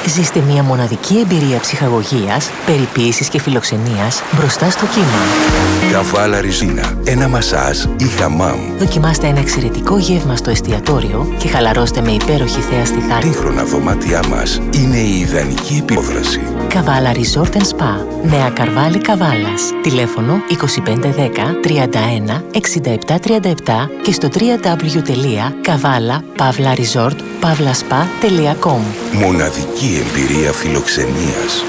Ζήστε μια μοναδική εμπειρία ψυχαγωγίας, περιποίησης και φιλοξενίας μπροστά στο κύμα. Καβάλα Ριζίνα. Ένα μασάζ ή χαμάμ. Δοκιμάστε ένα εξαιρετικό γεύμα στο εστιατόριο και χαλαρώστε με υπέροχη θέα στη θάλασσα. Σύγχρονα δωμάτια μας είναι η ιδανική επίδραση. Καβάλα Resort Spa. Νέα Καρβάλη Καβάλας. Τηλέφωνο 2510 31 67 37 και στο www.kavala-resort-spa.com. Μοναδική εμπειρία φιλοξενίας.